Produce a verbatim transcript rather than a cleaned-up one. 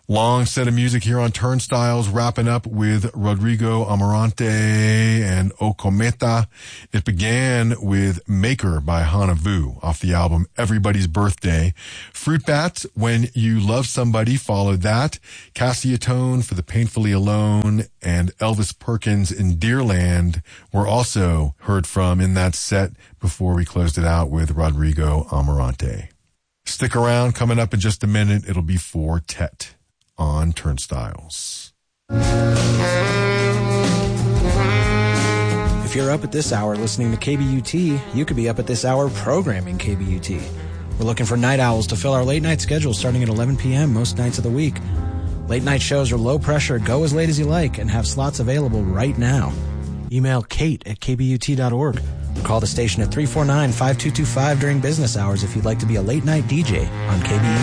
Long set of music here on Turnstiles, wrapping up with Rodrigo Amarante and O Cometa. It began with Maker by Hana Vu off the album Everybody's Birthday. Fruit Bats, When You Love Somebody, followed that. Cassia Tone for The Painfully Alone and Elvis Perkins in Deerland were also heard from in that set before we closed it out with Rodrigo Amarante. Stick around. Coming up in just a minute, it'll be Four Tet on Turnstiles. If you're up at this hour listening to K B U T, you could be up at this hour programming K B U T. We're looking for night owls to fill our late night schedule starting at eleven p.m. most nights of the week. Late night shows are low pressure, go as late as you like, and have slots available right now. Email Kate at k b u t dot org or call the station at three four nine, five two two five during business hours if you'd like to be a late night D J on K B U T.